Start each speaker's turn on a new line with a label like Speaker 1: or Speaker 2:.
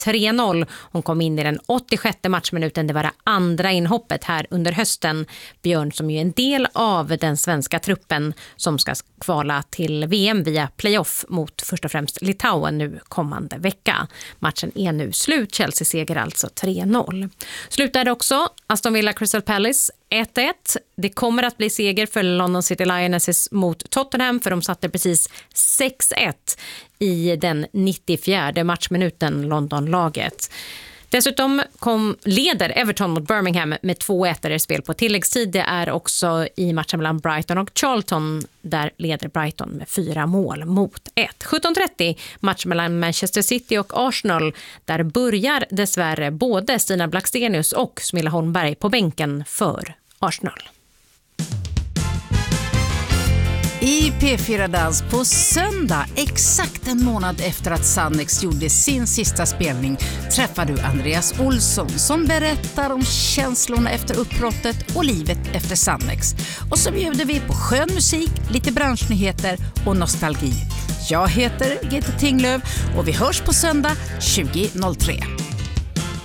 Speaker 1: 3-0. Hon kom in i den 86 matchminuten. Det var det andra inhoppet här under hösten. Björn, som ju är en del av den svenska truppen som ska kvala till VM via playoff mot först och främst Litauen nu kommande vecka. Matchen är nu slut. Chelsea seger alltså 3-0. Slutade också Aston Villa Crystal Palace 1-1. Det kommer att bli seger för London City Lionesses mot Tottenham, för de satte precis 6-1 i den 94:e matchminuten, London-laget. Dessutom leder Everton mot Birmingham med 2-1 spel på tilläggstid. Det är också i matchen mellan Brighton och Charlton. Där leder Brighton med 4-1. 17:30 match mellan Manchester City och Arsenal. Där börjar dessvärre både Stina Blackstenius och Smilla Holmberg på bänken för Arsenal.
Speaker 2: I P4 Dans på söndag, exakt en månad efter att Sannex gjorde sin sista spelning, träffar du Andreas Olsson som berättar om känslorna efter uppbrottet och livet efter Sannex. Och så bjuder vi på skön musik, lite branschnyheter och nostalgi. Jag heter Gitte Tinglöf och vi hörs på söndag 20:03.